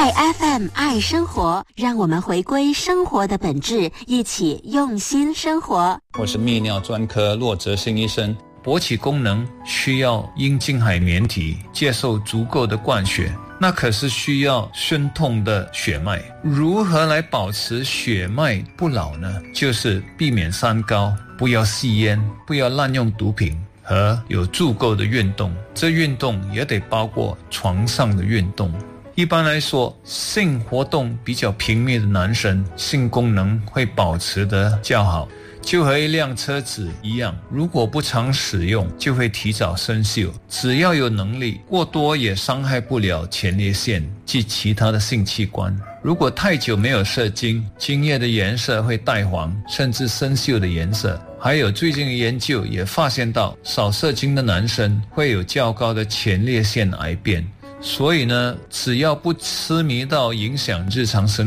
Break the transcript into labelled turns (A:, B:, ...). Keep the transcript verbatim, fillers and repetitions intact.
A: 爱 F M 爱生活，让我们回归生活的本质，一起用心生活。
B: 我是泌尿专科骆哲新医生。勃起功能需要阴茎海绵体接受足够的灌血，那可是需要顺通的血脉。如何来保持血脉不老呢？就是避免三高，不要吸烟，不要滥用毒品，和有足够的运动。这运动也得包括床上的运动。一般来说，性活动比较频密的男生，性功能会保持得较好，就和一辆车子一样，如果不常使用，就会提早生锈。只要有能力，过多也伤害不了前列腺及其他的性器官。如果太久没有射精，精液的颜色会带黄，甚至生锈的颜色。还有最近的研究也发现到，少射精的男生会有较高的前列腺癌变。所以呢，只要不痴迷到影响日常生活，